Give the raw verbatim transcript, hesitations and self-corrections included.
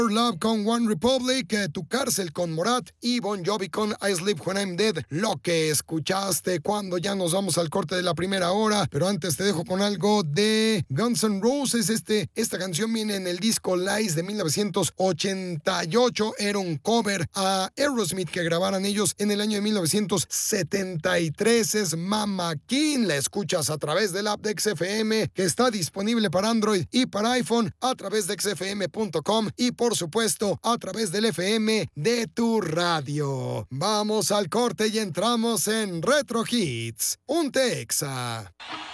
Love con One Republic, eh, Tu Cárcel con Morat y Bon Jovi con I Sleep When I'm Dead. Lo que escuchaste cuando ya nos vamos al corte de la primera hora, pero antes te dejo con algo de Guns N' Roses. Este, esta canción viene en el disco Lies de mil novecientos ochenta y ocho. Era un cover a Aerosmith que grabaran ellos en el año de mil novecientos setenta y tres. Es Mama King. La escuchas a través del app de X F M, que está disponible para Android y para iPhone a través de x f m punto com y por supuesto a través del F M de tu radio. Vamos al corte y entramos en Retro Hits. Un Texa.